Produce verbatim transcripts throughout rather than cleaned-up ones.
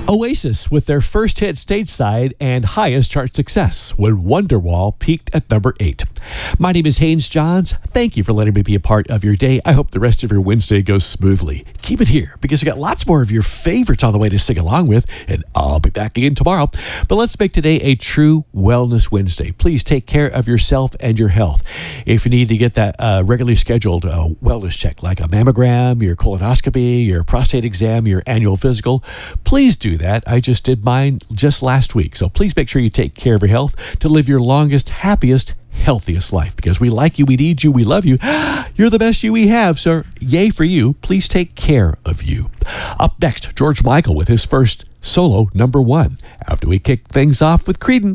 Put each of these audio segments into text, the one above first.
Oasis with their first hit stateside and highest chart success when Wonderwall peaked at number eight. My name is Haynes Johns. Thank you for letting me be a part of your day. I hope the rest of your Wednesday goes smoothly. Keep it here because we got lots more of your favorites on the way to sing along with, and I'll be back again tomorrow. But let's make today a true Wellness Wednesday. Please take care of yourself and your health. If you need to get that uh, regularly scheduled uh, wellness check like a mammogram, your colonoscopy, your prostate exam, your annual physical, please do that. I just did mine just last week. So please make sure you take care of your health to live your longest, happiest, healthiest life, because we like you, we need you, we love you. You're the best you we have, so yay for you. Please take care of you. Up next, George Michael with his first solo number one, after we kick things off with Creedence.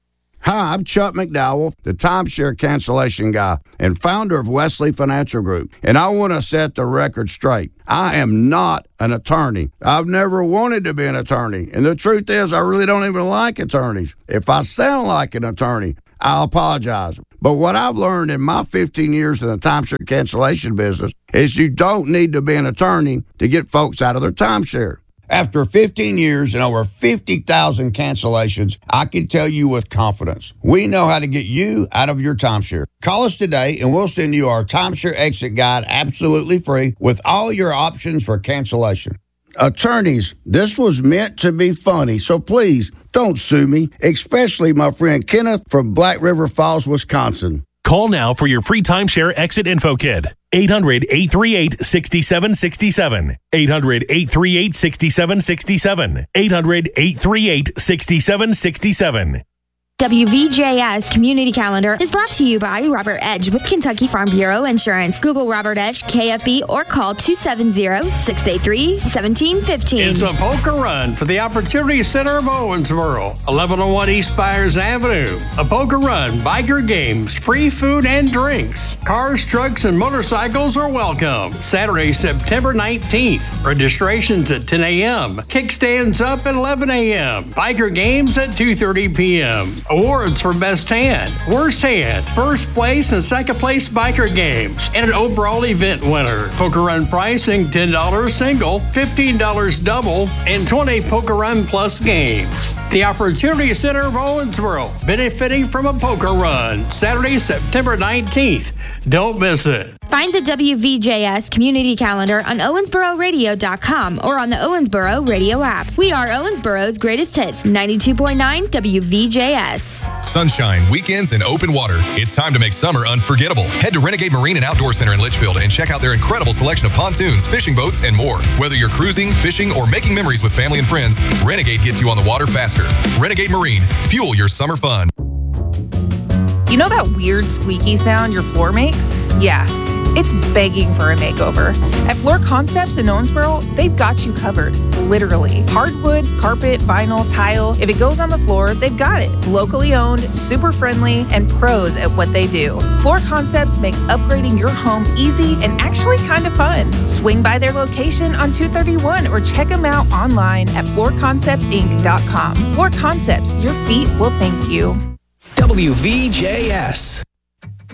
Hi, I'm Chuck McDowell, the timeshare cancellation guy and founder of Wesley Financial Group, and I want to set the record straight. I am not an attorney. I've never wanted to be an attorney, and the truth is I really don't even like attorneys. If I sound like an attorney, I apologize. But what I've learned in my fifteen years in the timeshare cancellation business is you don't need to be an attorney to get folks out of their timeshare. After fifteen years and over fifty thousand cancellations, I can tell you with confidence, we know how to get you out of your timeshare. Call us today and we'll send you our timeshare exit guide absolutely free with all your options for cancellation. Attorneys, this was meant to be funny, so please don't sue me, especially my friend Kenneth from Black River Falls, Wisconsin. Call now for your free timeshare exit info kit. eight hundred, eight three eight, six seven six seven. eight hundred, eight three eight, six seven six seven. eight hundred, eight three eight, six seven six seven. W V J S Community Calendar is brought to you by Robert Edge with Kentucky Farm Bureau Insurance. Google Robert Edge K F B or call two seven zero, six eight three, one seven one five. It's a poker run for the Opportunity Center of Owensboro, eleven oh one East Byers Avenue. A poker run, biker games, free food and drinks. Cars, trucks, and motorcycles are welcome. Saturday, September nineteenth. Registrations at ten a.m. Kickstands up at eleven a.m. Biker games at two thirty p.m. Awards for Best Hand, Worst Hand, First Place and Second Place Biker Games, and an overall event winner. Poker Run pricing ten dollars single, fifteen dollars double, and twenty dollars Poker Run Plus games. The Opportunity Center of Owensboro, benefiting from a poker run. Saturday, September nineteenth. Don't miss it. Find the W V J S Community Calendar on owensboro radio dot com or on the Owensboro Radio app. We are Owensboro's greatest hits, ninety-two point nine W V J S. Sunshine, weekends, and open water. It's time to make summer unforgettable. Head to Renegade Marine and Outdoor Center in Litchfield and check out their incredible selection of pontoons, fishing boats, and more. Whether you're cruising, fishing, or making memories with family and friends, Renegade gets you on the water faster. Renegade Marine, fuel your summer fun. You know that weird squeaky sound your floor makes? Yeah, it's begging for a makeover. At Floor Concepts in Owensboro, they've got you covered. Literally. Hardwood, carpet, vinyl, tile. If it goes on the floor, they've got it. Locally owned, super friendly, and pros at what they do. Floor Concepts makes upgrading your home easy and actually kind of fun. Swing by their location on two thirty-one or check them out online at floor concepts inc dot com. Floor Concepts, your feet will thank you. W V J S.